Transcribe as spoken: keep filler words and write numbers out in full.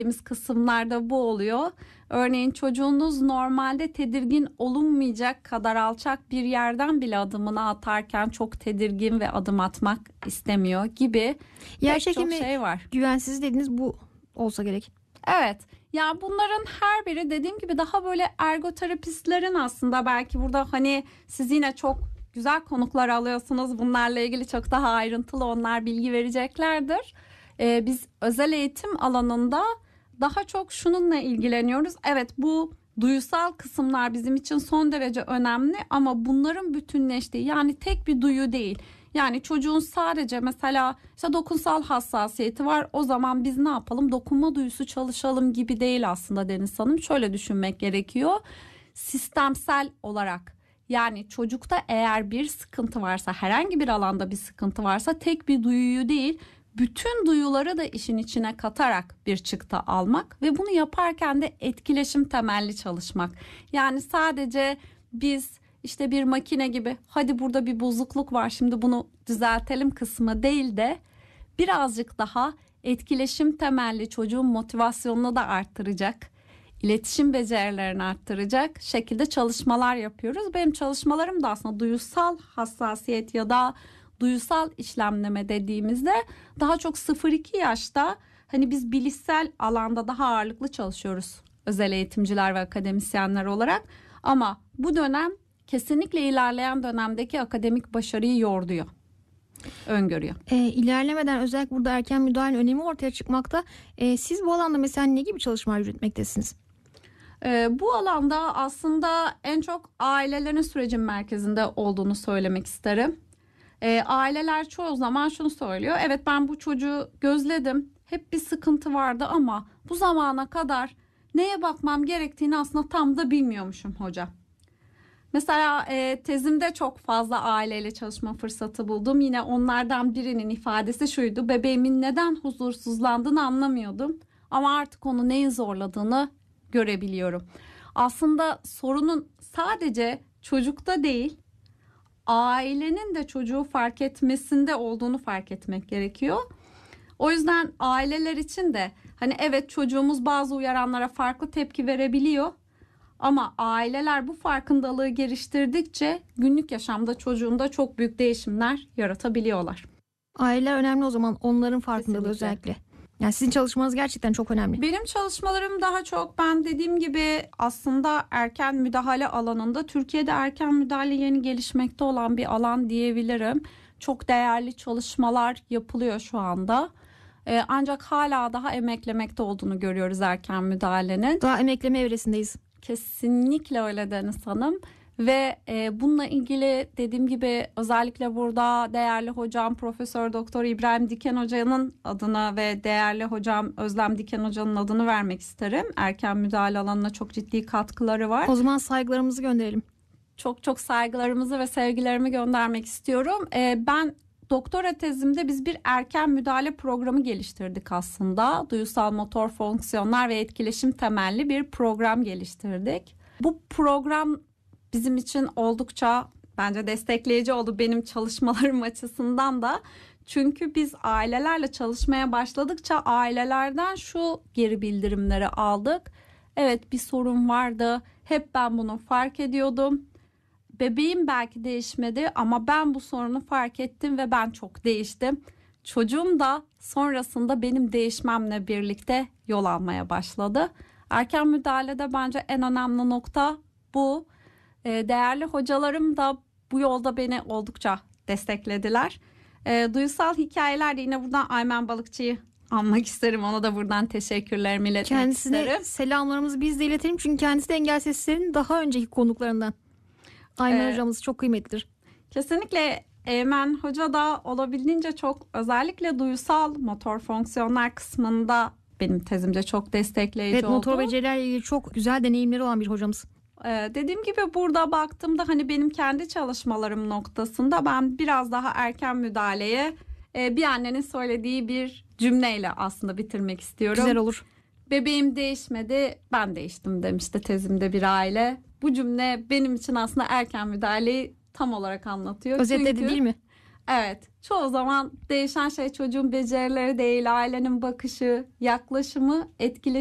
kısımlarda bu oluyor. Örneğin çocuğunuz normalde tedirgin olunmayacak kadar alçak bir yerden bile adımını atarken çok tedirgin ve adım atmak istemiyor gibi Yer pek çok çekimi şey var. güvensiz dediğiniz bu olsa gerek. Evet. Ya bunların her biri dediğim gibi daha böyle ergoterapistlerin aslında belki burada hani siz yine çok güzel konuklar alıyorsunuz. Bunlarla ilgili çok daha ayrıntılı onlar bilgi vereceklerdir. Ee, biz özel eğitim alanında daha çok şununla ilgileniyoruz. Evet, bu duyusal kısımlar bizim için son derece önemli ama bunların bütünleştiği, yani tek bir duyu değil. Yani çocuğun sadece mesela işte dokunsal hassasiyeti var. O zaman biz ne yapalım? Dokunma duyusu çalışalım gibi değil aslında Deniz Hanım. Şöyle düşünmek gerekiyor. Sistemsel olarak, yani çocukta eğer bir sıkıntı varsa, herhangi bir alanda bir sıkıntı varsa tek bir duyuyu değil, bütün duyuları da işin içine katarak bir çıktı almak ve bunu yaparken de etkileşim temelli çalışmak. Yani sadece biz işte bir makine gibi hadi burada bir bozukluk var şimdi bunu düzeltelim kısmı değil de birazcık daha etkileşim temelli çocuğun motivasyonunu da arttıracak, iletişim becerilerini arttıracak şekilde çalışmalar yapıyoruz. Benim çalışmalarım da aslında duyusal hassasiyet ya da duyusal işlemleme dediğimizde daha çok sıfır iki yaşta, hani biz bilişsel alanda daha ağırlıklı çalışıyoruz özel eğitimciler ve akademisyenler olarak, ama bu dönem kesinlikle ilerleyen dönemdeki akademik başarıyı yorduyor, öngörüyor. E, ilerlemeden özellikle burada erken müdahalenin önemi ortaya çıkmakta. E, siz bu alanda mesela ne gibi çalışmalar yürütmektesiniz? Ee, bu alanda aslında en çok ailelerin sürecin merkezinde olduğunu söylemek isterim. Ee, aileler çoğu zaman şunu söylüyor: evet, ben bu çocuğu gözledim, hep bir sıkıntı vardı ama bu zamana kadar neye bakmam gerektiğini aslında tam da bilmiyormuşum hocam. Mesela e, tezimde çok fazla aileyle çalışma fırsatı buldum. Yine onlardan birinin ifadesi şuydu: bebeğimin neden huzursuzlandığını anlamıyordum ama artık onu neyin zorladığını görebiliyorum. Aslında sorunun sadece çocukta değil, ailenin de çocuğu fark etmesinde olduğunu fark etmek gerekiyor. O yüzden aileler için de hani evet, çocuğumuz bazı uyaranlara farklı tepki verebiliyor. Ama aileler bu farkındalığı geliştirdikçe günlük yaşamda çocuğunda çok büyük değişimler yaratabiliyorlar. Aileler önemli o zaman, onların farkındalığı Kesinlikle. özellikle. Yani sizin çalışmanız gerçekten çok önemli. Benim çalışmalarım daha çok, ben dediğim gibi aslında erken müdahale alanında, Türkiye'de erken müdahale yeni gelişmekte olan bir alan diyebilirim. Çok değerli çalışmalar yapılıyor şu anda. Ee, ancak hala daha emeklemekte olduğunu görüyoruz erken müdahalenin. Daha emekleme evresindeyiz. Kesinlikle öyle Deniz Hanım. Ve e, bununla ilgili dediğim gibi özellikle burada değerli hocam Profesör Doktor İbrahim Diken Hoca'nın adına ve değerli hocam Özlem Diken Hoca'nın adını vermek isterim. Erken müdahale alanına çok ciddi katkıları var. O zaman saygılarımızı gönderelim. Çok çok saygılarımızı ve sevgilerimi göndermek istiyorum. E, ben doktora tezimde biz bir erken müdahale programı geliştirdik aslında. Duyusal motor fonksiyonlar ve etkileşim temelli bir program geliştirdik. Bu program bizim için oldukça bence destekleyici oldu benim çalışmalarım açısından da. Çünkü biz ailelerle çalışmaya başladıkça ailelerden şu geri bildirimleri aldık: evet, bir sorun vardı, hep ben bunu fark ediyordum. Bebeğim belki değişmedi ama ben bu sorunu fark ettim ve ben çok değiştim. Çocuğum da sonrasında benim değişmemle birlikte yol almaya başladı. Erken müdahalede bence en önemli nokta bu. Değerli hocalarım da bu yolda beni oldukça desteklediler. E, duysal hikayelerde yine buradan Aymen Balıkçı'yı anmak isterim. Ona da buradan teşekkürlerimi iletmek Kendisine isterim. Kendisine selamlarımızı biz de iletelim. Çünkü kendisi de Engel Sesler'in daha önceki konuklarından. Aymen Ee, hocamız çok kıymetlidir. Kesinlikle Eymen Hoca da olabildiğince çok, özellikle duysal motor fonksiyonlar kısmında benim tezimde çok destekleyici evet, oldu. motor becerilerle ilgili çok güzel deneyimleri olan bir hocamız. Ee, dediğim gibi burada baktığımda hani benim kendi çalışmalarım noktasında ben biraz daha erken müdahaleye e, bir annenin söylediği bir cümleyle aslında bitirmek istiyorum. Güzel olur. Bebeğim değişmedi, ben değiştim demişti tezimde bir aile. Bu cümle benim için aslında erken müdahaleyi tam olarak anlatıyor. Özetledi Çünkü, değil mi? Evet, çoğu zaman değişen şey çocuğun becerileri değil, ailenin bakışı, yaklaşımı, etkileşimi.